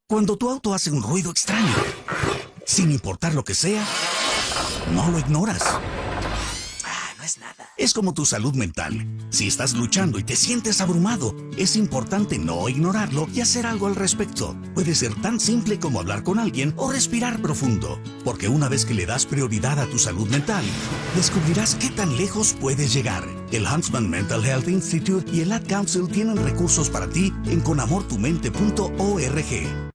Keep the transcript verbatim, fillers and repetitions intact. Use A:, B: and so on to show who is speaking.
A: Cuando tu auto hace un ruido extraño, sin importar lo que sea, no lo ignoras. Ah, no es nada. Es como tu salud mental. Si estás luchando y te sientes abrumado, es importante no ignorarlo y hacer algo al respecto. Puede ser tan simple como hablar con alguien o respirar profundo. Porque una vez que le das prioridad a tu salud mental, descubrirás qué tan lejos puedes llegar. El Huntsman Mental Health Institute y el Ad Council tienen recursos para ti en con amor tu mente punto org.